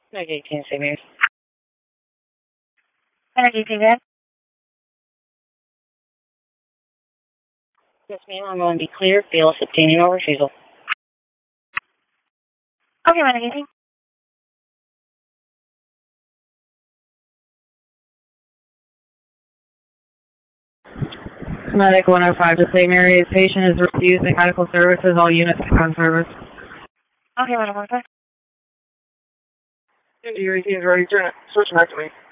Medic 18, St. Mary's. Medic 18, good. Yes, ma'am, I'm going to be clear. Bailiff obtaining no refusal. Okay, Medic 18. Medic 105 to St. Mary's. Patient is refusing medical services. All units on service. Okay, Medic 105. Indy 18 is ready. Turn it. Switch back to me.